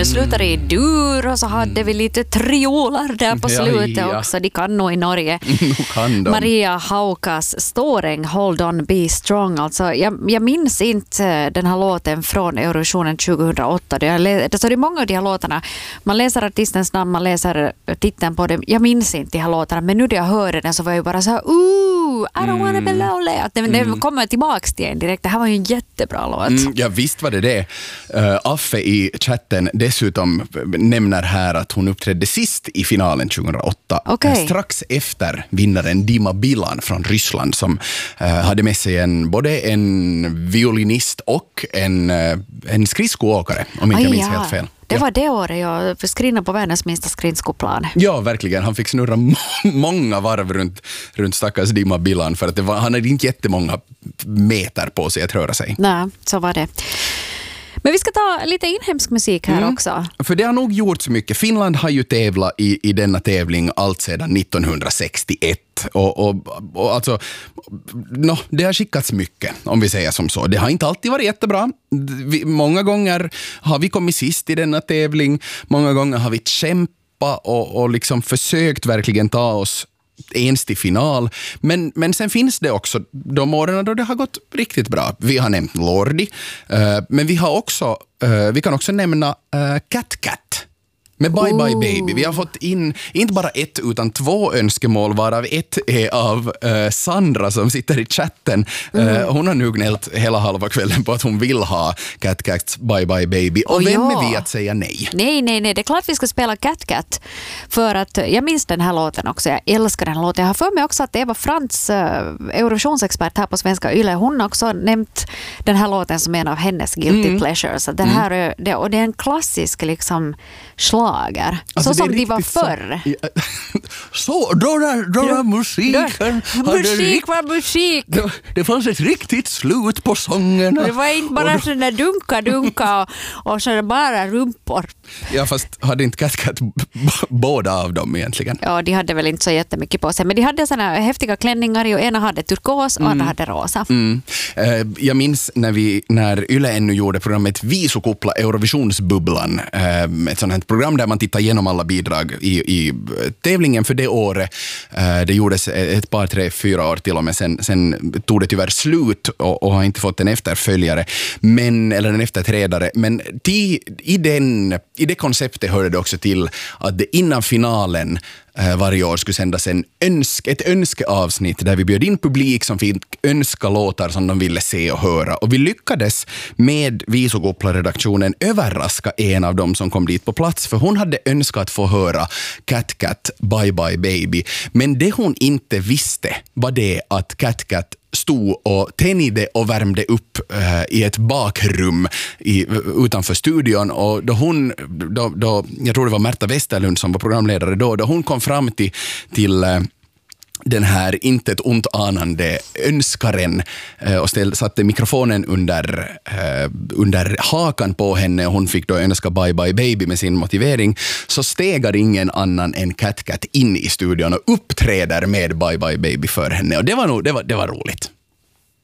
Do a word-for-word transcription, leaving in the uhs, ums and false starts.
slutar i dur och så hade vi lite triolar där på slutet ja, ja. också. De kan nog i Norge. kan de. Maria Haukas Ståring, Hold on, be strong. Alltså, jag, jag minns inte den här låten från Eurovisionen tjugohundraåtta. Det är, det är många av de här låtarna. Man läser artistens namn, man läser titeln på dem. Jag minns inte de här låtarna, men nu när jag hörde den så var jag bara så här, ooh, I don't mm. wanna be lonely. Att den, mm. den kommer tillbaka till en direkt. Det här var ju en jättebra låt. Mm, ja, visst var det det. Uh, Affe i chatten dessutom nämner här att hon uppträdde sist i finalen tjugohundraåtta. Okay. Strax efter vinnaren Dima Bilan från Ryssland som uh, hade med sig en, både en violinist och en, uh, en skridskoåkare, om inte jag minns helt fel. Det var det året jag skrinade på världens minsta skridskoplan. Ja, verkligen. Han fick snurra må- många varv runt, runt stackars Dima Bilan för att det var, han hade inte jättemånga meter på sig att röra sig. Nej, så var det. Men vi ska ta lite inhemsk musik här mm. också. För det har nog gjort så mycket. Finland har ju tävlat i, i denna tävling allt sedan nittonhundrasextioett. Och, och, och alltså, no, det har skickats mycket, om vi säger som så. Det har inte alltid varit jättebra. Vi, många gånger har vi kommit sist i denna tävling. Många gånger har vi kämpat och, och liksom försökt verkligen ta oss ens till final. Men, men sen finns det också de åren då det har gått riktigt bra. Vi har nämnt Lordi, uh, men vi har också, uh, vi kan också nämna uh, Cat Cat. Med Bye Bye Baby. Vi har fått in inte bara ett utan två önskemål, varav ett är av uh, Sandra som sitter i chatten. Uh, mm. Hon har nu gnällt hela halva kvällen på att hon vill ha Cat Cats Bye Bye Baby. Och oh, vem ja. är vi att säga nej? Nej, nej, nej. Det är klart vi ska spela Cat Cat. För att jag minns den här låten också. Jag älskar den här låten. Jag har för mig också att Eva Frans, uh, Eurovisionsexpert här på Svenska Yle, hon har också nämnt den här låten som en av hennes guilty mm. pleasures. Så den här, mm. det, och det är en klassisk liksom slag. Alltså, så som de var förr. Så, så då där, då där musiken. Då, musik var musik. Det, det fanns ett riktigt slut på sångerna. Det var inte bara sådana dunka, dunka och, och sådana bara rumpor. Ja, fast hade inte Cat Cat b- båda av dem egentligen? Ja, de hade väl inte så jättemycket på sig. Men de hade sådana häftiga klänningar och ena hade turkos och mm. andra hade rosa. Mm. Uh, jag minns när, vi, när Yle ännu gjorde programmet Visukuppla Eurovisionsbubblan. Uh, ett sådant här program där man tittar igenom alla bidrag i, i tävlingen för det året. Uh, det gjordes ett par, tre, fyra år till och med. Sen, sen tog det tyvärr slut och, och har inte fått en efterföljare. Men, eller en efterträdare. Men till, i, den, i det konceptet hörde det också till att det innan finalen uh, varje år skulle sändas en önsk, ett önskeavsnitt där vi bjöd in publik som fick önska låtar som de ville se och höra. Och vi lyckades med Visukuppla-redaktionen överraska en av dem som kom dit på plats, för hon hade önskat att få höra Cat Cat Bye Bye Baby. Men det hon inte visste var det att Cat Cat stod och tände och värmde upp uh, i ett bakrum i, utanför studion, och då hon då, då, jag tror det var Märta Westerlund som var programledare då, då hon kom fram till, till uh, den här inte ett ont anande önskaren uh, och ställ, satte mikrofonen under, uh, under hakan på henne, och hon fick då önska Bye Bye Baby med sin motivering, så stegar ingen annan än Cat Cat in i studion och uppträder med Bye Bye Baby för henne, och det var nog, det var, det var roligt.